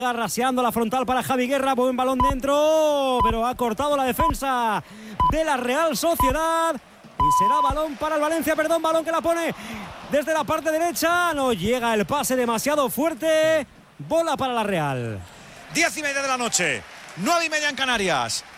Raseando la frontal para Javi Guerra, buen balón dentro, pero ha cortado la defensa de la Real Sociedad y será balón para el Valencia, balón que la pone desde la parte derecha, no llega el pase demasiado fuerte, bola para la Real. 10:30 de la noche, 9:30 en Canarias.